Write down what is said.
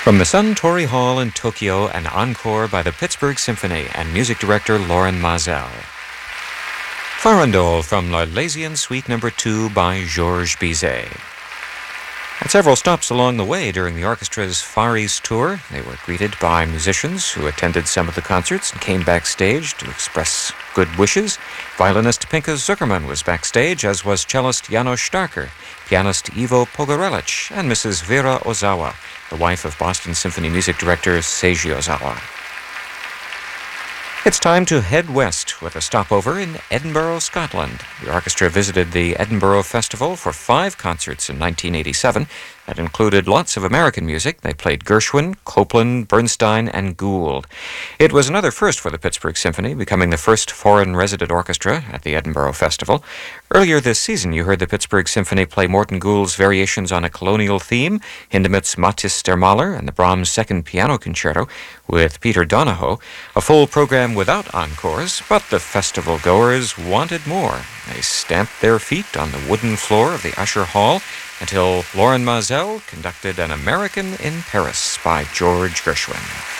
From the Suntory Hall in Tokyo, an encore by the Pittsburgh Symphony and music director Loren Maazel. Farandole from L'Arlésienne Suite No. 2 by Georges Bizet. At several stops along the way during the orchestra's Far East tour, they were greeted by musicians who attended some of the concerts and came backstage to express good wishes. Violinist Pinka Zuckerman was backstage, as was cellist Janos Starker, pianist Ivo Pogorelic, and Mrs. Vera Ozawa, the wife of Boston Symphony music director Seiji Ozawa. It's time to head west with a stopover in Edinburgh, Scotland. The orchestra visited the Edinburgh Festival for 5 concerts in 1987 that included lots of American music. They played Gershwin, Copland, Bernstein, and Gould. It was another first for the Pittsburgh Symphony, becoming the first foreign resident orchestra at the Edinburgh Festival. Earlier this season, you heard the Pittsburgh Symphony play Morton Gould's variations on a colonial theme, Hindemith's Mathis der Maler, and the Brahms' Second Piano Concerto with Peter Donahoe. A full program without encores, but the festival goers wanted more. They stamped their feet on the wooden floor of the Usher Hall until Loren Maazel conducted An American in Paris by George Gershwin.